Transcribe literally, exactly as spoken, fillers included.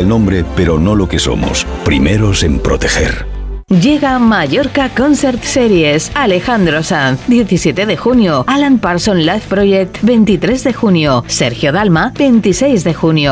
el nombre, pero no lo que somos. Primeros en proteger. Llega Mallorca Concert Series. Alejandro Sanz, diecisiete de junio. Alan Parsons Live Project, veintitrés de junio. Sergio Dalma, veintiséis de junio.